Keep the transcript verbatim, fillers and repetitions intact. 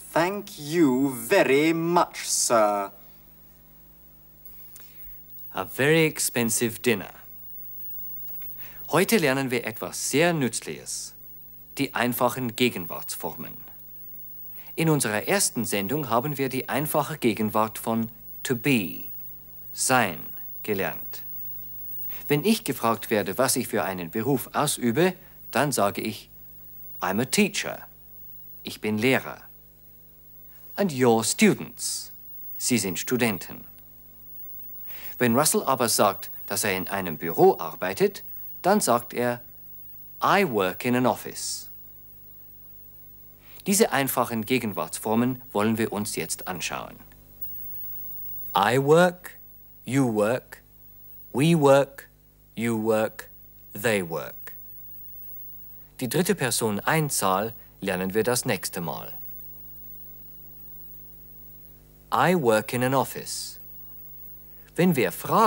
Thank you very much, sir. A very expensive dinner. Heute lernen wir etwas sehr Nützliches, die einfachen Gegenwartsformen. In unserer ersten Sendung haben wir die einfache Gegenwart von to be, sein, gelernt. Wenn ich gefragt werde, was ich für einen Beruf ausübe, dann sage ich, I'm a teacher. Ich bin Lehrer. And you're students. Sie sind Studenten. Wenn Russell aber sagt, dass er in einem Büro arbeitet, dann sagt er, I work in an office. Diese einfachen Gegenwartsformen wollen wir uns jetzt anschauen. I work, you work, we work, you work, they work. Die dritte Person Einzahl lernen wir das nächste Mal. I work in an office. Wenn wir fragen,